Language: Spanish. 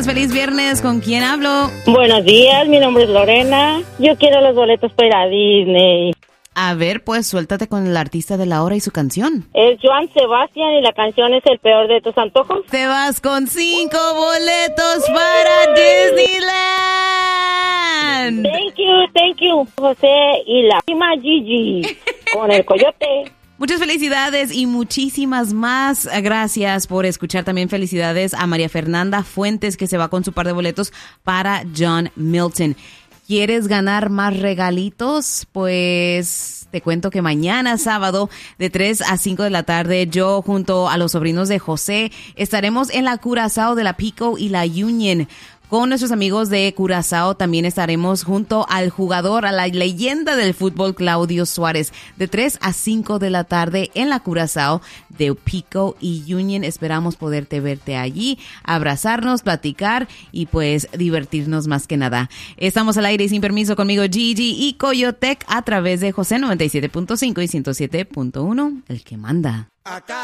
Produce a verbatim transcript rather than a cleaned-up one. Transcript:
Feliz viernes, ¿con quién hablo? Buenos días, mi nombre es Lorena. Yo quiero los boletos para ir a Disney. A ver, pues suéltate con el artista de la hora y su canción. Es Joan Sebastián y la canción es El peor de tus antojos. Te vas con cinco boletos para Disneyland. Thank you, thank you, José y la prima Gigi con el coyote. Muchas felicidades y muchísimas más gracias por escuchar. También felicidades a María Fernanda Fuentes, que se va con su par de boletos para John Milton. ¿Quieres ganar más regalitos? Pues te cuento que mañana sábado de tres a cinco de la tarde yo junto a los sobrinos de José estaremos en la Curazao de la Pico y la Union. Con nuestros amigos de Curazao también estaremos junto al jugador, a la leyenda del fútbol Claudio Suárez, de tres a cinco de la tarde en la Curazao de Pico y Union. Esperamos poderte verte allí, abrazarnos, platicar y pues divertirnos más que nada. Estamos al aire y sin permiso conmigo Gigi y Coyotec a través de José noventa y siete punto cinco y ciento siete punto uno, el que manda. Acá.